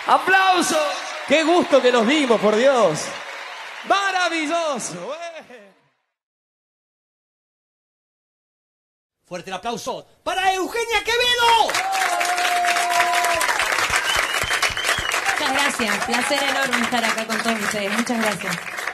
¡Aplauso! ¡Qué gusto que nos dimos, por Dios! ¡Maravilloso! Fuerte el aplauso para Eugenia Quevedo. Muchas gracias, placer enorme estar acá con todos ustedes. Muchas gracias.